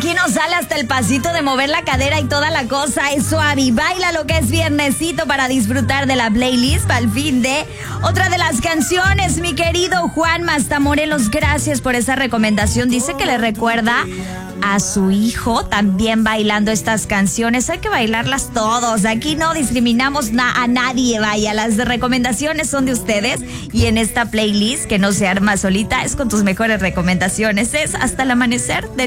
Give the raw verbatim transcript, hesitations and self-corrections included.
aquí nos sale hasta el pasito de mover la cadera y toda la cosa. Es suave. Baila lo que es viernesito para disfrutar de la playlist para el fin de otra de las canciones. Mi querido Juan Mastamorelos, gracias por esa recomendación. Dice que le recuerda a su hijo también bailando estas canciones. Hay que bailarlas todos. Aquí no discriminamos na- a nadie. Vaya, las recomendaciones son de ustedes. Y en esta playlist que no se arma solita es con tus mejores recomendaciones. Es Hasta el Amanecer de